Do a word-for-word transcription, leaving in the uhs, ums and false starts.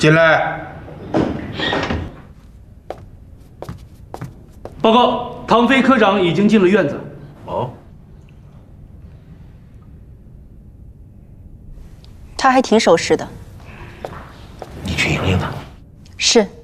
进来。 报告，唐飞科长已经进了院子。 哦， 他还挺守时的。 你去迎迎他。 是。